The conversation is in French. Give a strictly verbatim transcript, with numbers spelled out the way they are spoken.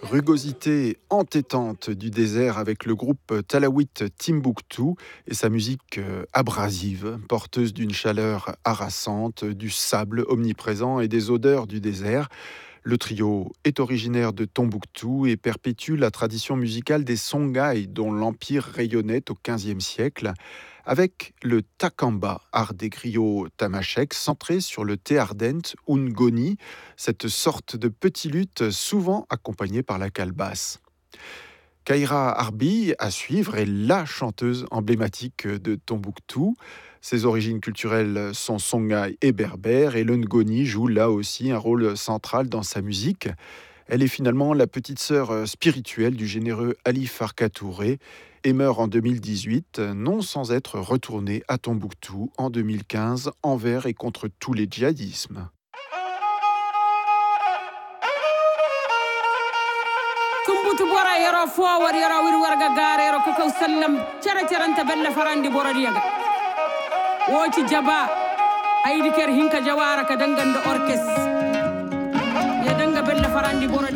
Rugosité entêtante du désert avec le groupe Talawit Timbuktu et sa musique euh, abrasive, porteuse d'une chaleur harassante, du sable omniprésent et des odeurs du désert. Le trio est originaire de Tombouctou et perpétue la tradition musicale des Songhai dont l'empire rayonnait au quinzième siècle, avec le takamba, art des griots tamashek, centré sur le théardent ou ngoni, cette sorte de petit luth souvent accompagné par la calebasse. Kaira Arbi, à suivre, est la chanteuse emblématique de Tombouctou. Ses origines culturelles sont songhai et berbères, et le ngoni joue là aussi un rôle central dans sa musique. Elle est finalement la petite sœur spirituelle du généreux Ali Farka Touré et meurt en deux mille dix-huit, non sans être retournée à Tombouctou en deux mille quinze envers et contre tous les djihadismes. tumbutu bora yero fowar yero wir warga gare yero ko sallam cara caranta bella farandi bora diaga woci jaba aydi ker hinka jawara ka danganda orkes ya danga bella farandi bora